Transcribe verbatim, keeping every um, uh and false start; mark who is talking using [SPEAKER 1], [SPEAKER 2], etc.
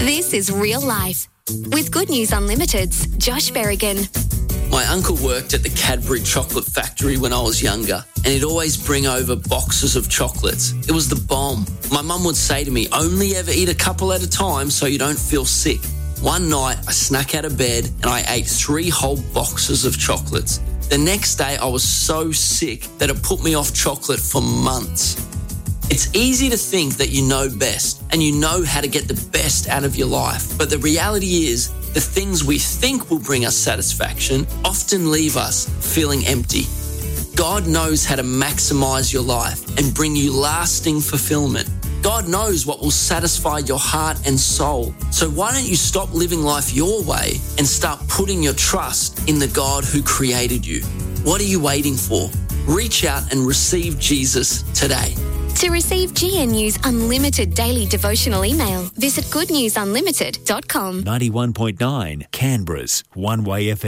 [SPEAKER 1] This is Real Life with Good News Unlimited's Josh Berrigan.
[SPEAKER 2] My uncle worked at the Cadbury chocolate factory when I was younger, and he'd always bring over boxes of chocolates. It was the bomb. My mum would say to me, only ever eat a couple at a time so you don't feel sick. One night, I snuck out of bed and I ate three whole boxes of chocolates. The next day, I was so sick that it put me off chocolate for months. It's easy to think that you know best and you know how to get the best out of your life, but the reality is the things we think will bring us satisfaction often leave us feeling empty. God knows how to maximize your life and bring you lasting fulfillment. God knows what will satisfy your heart and soul. So why don't you stop living life your way and start putting your trust in the God who created you? What are you waiting for? Reach out and receive Jesus today.
[SPEAKER 1] To receive G N U's unlimited daily devotional email, visit good news unlimited dot com.
[SPEAKER 3] ninety-one point nine Canberra's One Way F M.